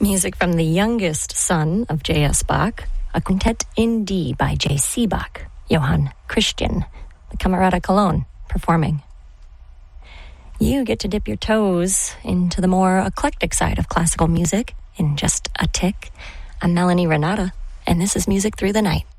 Music from the youngest son of J.S. Bach, a quintet in D by J.C. Bach, Johann Christian, the Camerata Cologne, performing. You get to dip your toes into the more eclectic side of classical music in just a tick. I'm Melanie Renata, and this is Music Through the Night.